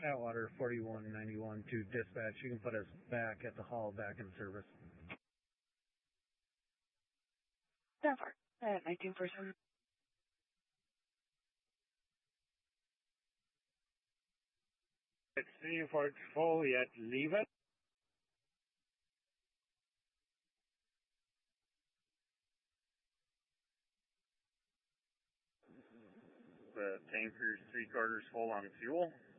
Atwater 4191 to dispatch. You can put us back at the hall, back in service. Denver, 19%. Let's see if it's full yet. Leave it. The tanker's 3/4 full on fuel.